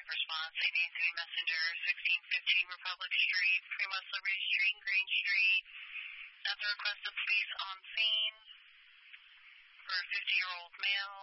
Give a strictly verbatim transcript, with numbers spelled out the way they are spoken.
response, Saint Anthony Messenger, sixteen fifteen Republic Street, Fremont Liberty Street, Green Street. At the request of police on scene for a fifty-year-old male.